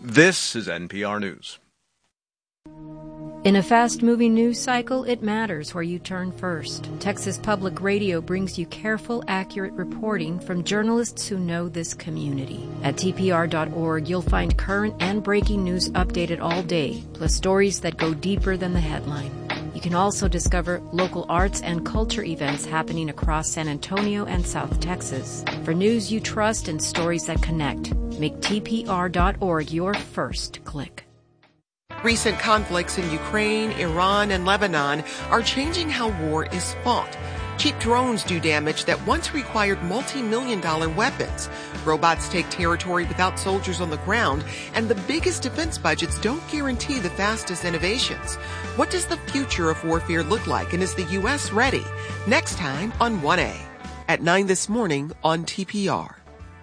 This is NPR News. In a fast-moving news cycle, it matters where you turn first. Texas Public Radio brings you careful, accurate reporting from journalists who know this community. At TPR.org, you'll find current and breaking news updated all day, plus stories that go deeper than the headline. You can also discover local arts and culture events happening across San Antonio and South Texas. For news you trust and stories that connect, make TPR.org your first click. Recent conflicts in Ukraine, Iran, and Lebanon are changing how war is fought. Cheap drones do damage that once required multi-million-dollar weapons. Robots take territory without soldiers on the ground, and the biggest defense budgets don't guarantee the fastest innovations. What does the future of warfare look like, and is the U.S. ready? Next time on 1A, at 9 this morning on TPR.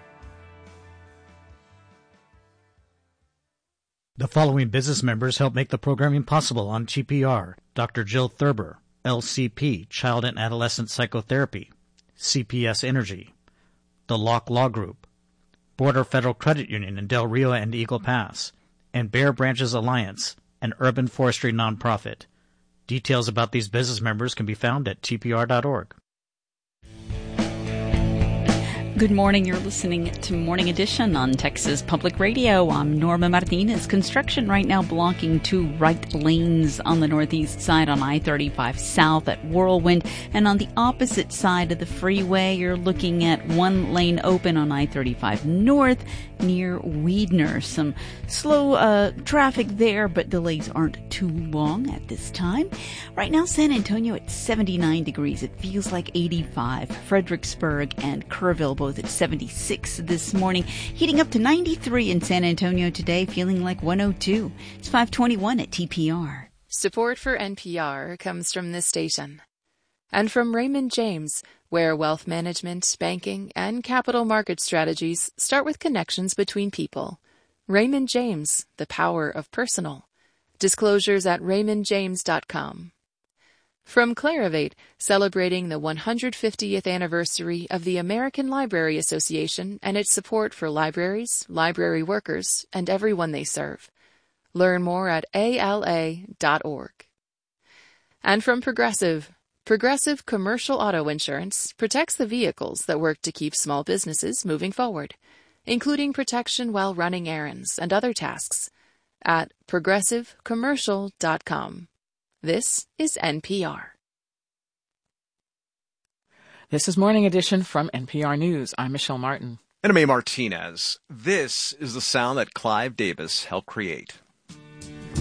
The following business members help make the programming possible on TPR. Dr. Jill Thurber, LCP, Child and Adolescent Psychotherapy, CPS Energy, the Locke Law Group, Border Federal Credit Union in Del Rio and Eagle Pass, and Bear Branches Alliance, an urban forestry nonprofit. Details about these business members can be found at tpr.org. Good morning. You're listening to Morning Edition on Texas Public Radio. I'm Norma Martinez. Construction right now blocking two right lanes on the northeast side on I-35 south at Whirlwind. And on the opposite side of the freeway, you're looking at one lane open on I-35 north near Weidner. Some slow traffic there, but delays aren't too long at this time. Right now, San Antonio at 79 degrees. It feels like 85. Fredericksburg and Kerrville both at 76 this morning. Heating up to 93 in San Antonio today, feeling like 102. It's 5:21 at TPR. Support for NPR comes from this station and from Raymond James, where wealth management, banking, and capital market strategies start with connections between people. Raymond James, the power of personal. Disclosures at raymondjames.com. From Clarivate, celebrating the 150th anniversary of the American Library Association and its support for libraries, library workers, and everyone they serve. Learn more at ala.org. And from Progressive, Progressive Commercial Auto Insurance protects the vehicles that work to keep small businesses moving forward, including protection while running errands and other tasks, at progressivecommercial.com. This is NPR. This is Morning Edition from NPR News. I'm Michelle Martin. And I'm A. Martinez. This is the sound that Clive Davis helped create.